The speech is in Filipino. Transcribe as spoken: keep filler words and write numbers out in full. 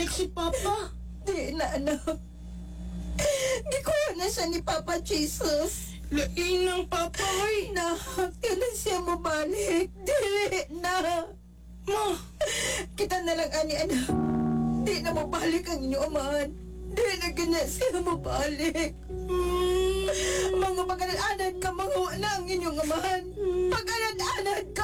balik si Papa. Di na, anak. Gikuha na siya ni Papa Jesus. Lain ng Papa, oy. Na, kailan siya mabalik? Di na. Ma, Kita na lang, ani, anak. Di na mabalik ang inyong amahan. Di na ganyan siya mabalik. hmm, Mga pag-anad-anad ka, mga wala ang inyong amahan. Pag-anad-anad ka,